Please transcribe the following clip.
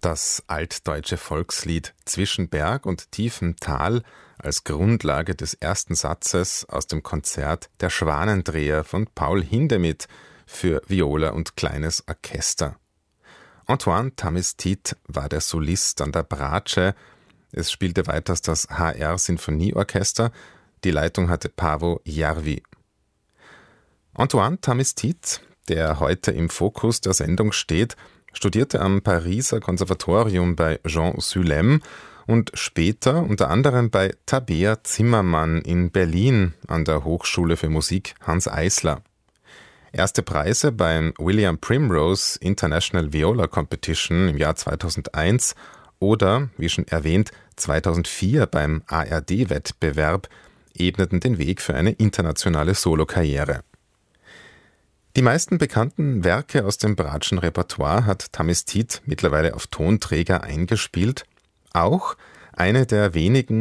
Das altdeutsche Volkslied »Zwischen Berg und tiefem Tal« als Grundlage des ersten Satzes aus dem Konzert »Der Schwanendreher« von Paul Hindemith für Viola und kleines Orchester. Antoine Tamestit war der Solist an der Bratsche. Es spielte weiters das HR-Sinfonieorchester. Die Leitung hatte Paavo Järvi. Antoine Tamestit, der heute im Fokus der Sendung steht, studierte am Pariser Konservatorium bei Jean Sulem und später unter anderem bei Tabea Zimmermann in Berlin an der Hochschule für Musik Hanns Eisler. Erste Preise beim William Primrose International Viola Competition im Jahr 2001 oder, wie schon erwähnt, 2004 beim ARD-Wettbewerb ebneten den Weg für eine internationale Solokarriere. Die meisten bekannten Werke aus dem Bratschen Repertoire hat Tamestit mittlerweile auf Tonträger eingespielt. Auch eine der wenigen